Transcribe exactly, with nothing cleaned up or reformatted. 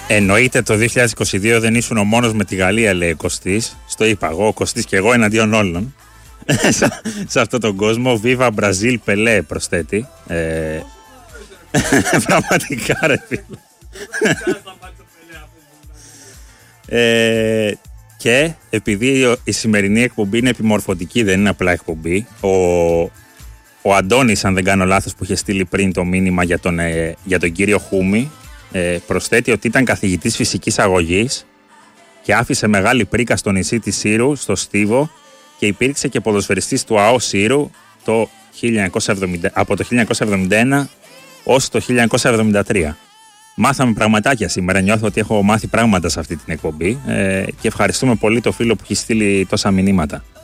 Εννοείται το δύο χιλιάδες είκοσι δύο δεν ήσουν ο μόνος με τη Γαλλία, λέει ο Κωστής. Στο είπα εγώ, ο Κωστής και εγώ εναντίον όλων. Σε αυτόν τον κόσμο. Viva Brazil, Pelé προσθέτει. Ε... Πραγματικά ρε φίλε. ε... Και επειδή η σημερινή εκπομπή είναι επιμορφωτική, δεν είναι απλά εκπομπή, ο, ο Αντώνης, αν δεν κάνω λάθος, που είχε στείλει πριν το μήνυμα για τον, ε, για τον κύριο Χούμη, ε, προσθέτει ότι ήταν καθηγητής φυσικής αγωγής και άφησε μεγάλη πρίκα στο νησί της Σύρου, στο Στίβο, και υπήρξε και ποδοσφαιριστής του ΑΟ Σύρου το χίλια εννιακόσια εβδομήντα, από το χίλια εννιακόσια εβδομήντα ένα ως το χίλια εννιακόσια εβδομήντα τρία. Μάθαμε πραγματάκια σήμερα. Νιώθω ότι έχω μάθει πράγματα σε αυτή την εκπομπή ε, και ευχαριστούμε πολύ το φίλο που έχει στείλει τόσα μηνύματα.